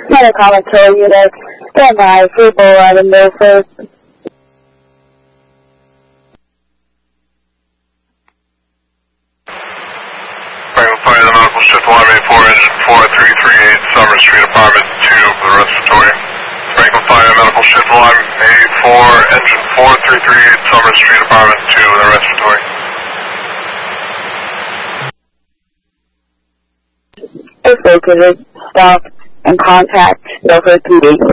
Center Commentary Unit, stand by, 311 Milford. Franklin Fire, the medical shift alarm 84, engine 4338, Summer Street, apartment 2, for the respiratory. Franklin Fire, medical shift alarm 84, engine 4338, Summer Street, apartment 2, for the respiratory. If located, stop and contact Milford PD.